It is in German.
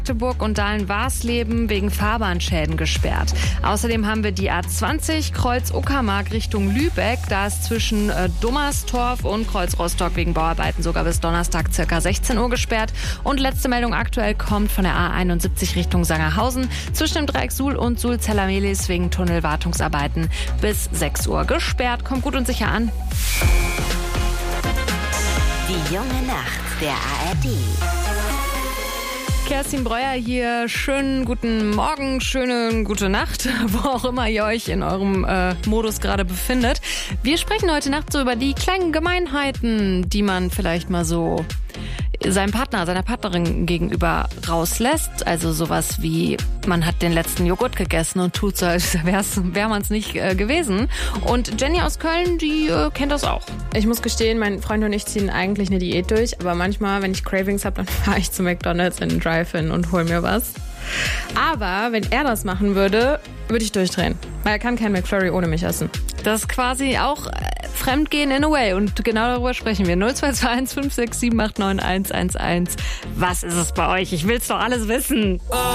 Magdeburg und Dahlen-Warsleben wegen Fahrbahnschäden gesperrt. Außerdem haben wir die A20 Kreuz-Uckermark Richtung Lübeck. Da ist zwischen Dummerstorf und Kreuz-Rostock wegen Bauarbeiten sogar bis Donnerstag ca. 16 Uhr gesperrt. Und letzte Meldung aktuell kommt von der A71 Richtung Sangerhausen. Zwischen dem Dreieck Suhl und Suhl-Zeller-Mehlis wegen Tunnelwartungsarbeiten bis 6 Uhr gesperrt. Kommt gut und sicher an. Die junge Nacht der ARD. Kerstin Breuer hier. Schönen guten Morgen, schöne gute Nacht, wo auch immer ihr euch in eurem Modus gerade befindet. Wir sprechen heute Nacht so über die kleinen Gemeinheiten, die man vielleicht mal so seinem Partner, seiner Partnerin gegenüber rauslässt. Also sowas wie, man hat den letzten Joghurt gegessen und tut so, als wäre man es nicht gewesen. Und Jenny aus Köln, die kennt das auch. Ich muss gestehen, mein Freund und ich ziehen eigentlich eine Diät durch, aber manchmal, wenn ich Cravings habe, dann fahre ich zu McDonald's in den Drive-In und hol mir was. Aber wenn er das machen würde, würde ich durchdrehen. Weil er kann kein McFlurry ohne mich essen. Das ist quasi auch Fremdgehen in a way. Und genau darüber sprechen wir. 0221 567 89111. Was ist es bei euch? Ich will's doch alles wissen.